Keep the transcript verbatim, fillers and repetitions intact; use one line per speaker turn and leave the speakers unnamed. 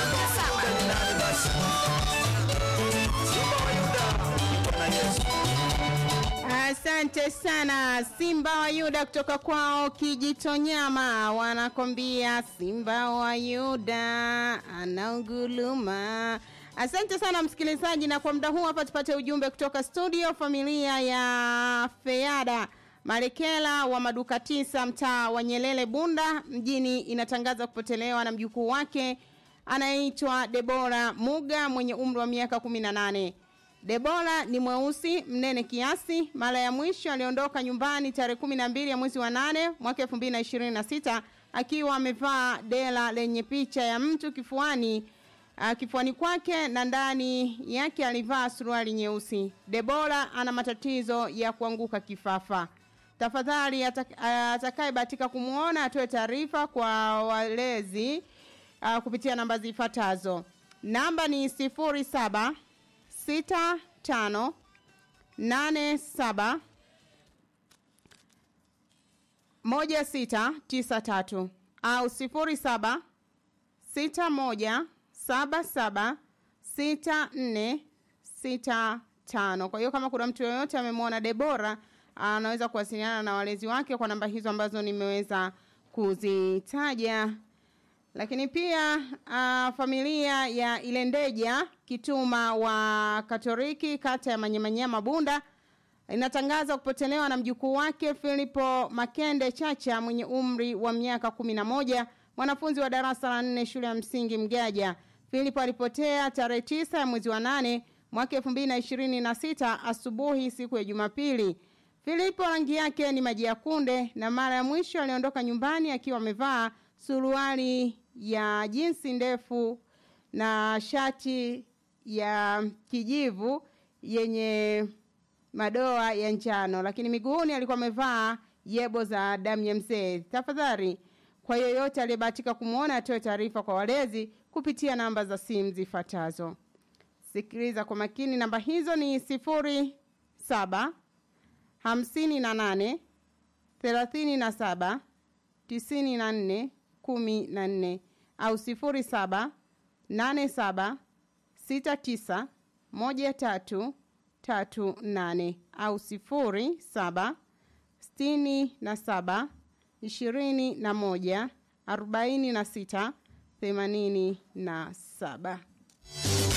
Asante sana Simba wa Yuda kutoka kwao Kijitonyama, wanakwambia Simba wa Yuda anaunguluma. Asante sana msikilizaji, na kwa muda huu hapa tupate ujumbe kutoka studio. Familia ya Feada Marekela wa maduka tisa mtaa wa Nyelele Bunda mjini inatangaza kupotelewa na mjukuu wake anaitwa Debora Muga mwenye umri wa miaka kumi na nane. Debora ni mweusi mnene kiasi. Mara ya mwisho aliondoka nyumbani tarehe kumi na mbili ya mwezi wa nane mwaka elfu mbili na ishirini na sita akiwa amevaa dela lenye picha ya mtu kifuani uh, kifuani kwake, na ndani yake alivaa suruali nyeusi. Debora ana matatizo ya kuanguka kifafa. Tafadhali atakayebahatika kumuona atoe taarifa kwa walezi uh, kupitia namba zifuatazo. Namba ni sifuri saba sita tano nane saba moja sita tisa tatu au sifuri saba sita moja saba saba sita nne sita tano. Kwa hiyo kama kuna mtu yoyote amemwona Debora, anaweza kuwasiliana na walezi wake kwa namba hizo ambazo nimeweza kuzitaja. Lakini pia uh, familia ya Ilendeja Kituma wa Katoliki kata ya Manyamanyama Bunda inatangaza kupotelewa na mjukuu wake Filipo Makende Chacha mwenye umri wa miaka kumi na moja, mwanafunzi wa darasa la nne shule ya msingi Mgaja. Filipo alipotea tarehe tisa ya mwezi wa nane mwaka elfu mbili na ishirini na sita asubuhi siku ya Jumapili. Filipo rangi yake ni maji ya kunde, na mara ya mwisho aliondoka nyumbani akiwa amevaa suruali ya jinsi ndefu na shati ya kijivu yenye madoa ya njano, lakini miguuni alikuwa amevaa yebo za damu ya mzee. Tafadhali kwa yoyote aliyebahatika kumuona atoe taarifa kwa walezi kupitia namba za simu zifuatazo. Sikiliza kwa makini, namba hizo ni sifuri saba hamsini na nane thelathini na saba tisini na nne kumi na nne au sifuri saba nane saba sita tisa moja tatu tatu nane au sifuri saba sitini na saba ishirini na moja arobaini na sita themanini na saba.